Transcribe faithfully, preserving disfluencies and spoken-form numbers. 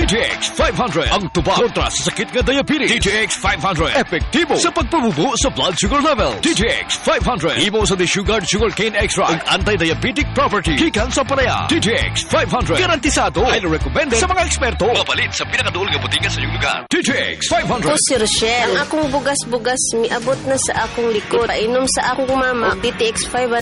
T G X five hundred, ang tuba kontra sa sakit nga diabetes. T G X five hundred, epektibo sa pagpabubo sa blood sugar level. T G X five hundred, imo sa desugared sugarcane extract, ang anti-diabetic property. Gikan sa palaya. T G X five hundred, garantisado, highly recommended sa mga eksperto. Mapalit sa pinakaduol nga butika sa iyong lugar. T G X five hundred. Ako si Rochelle. Ang akong bugas-bugas miabot na sa akong likod. Painom sa akong mama. T T X five hundred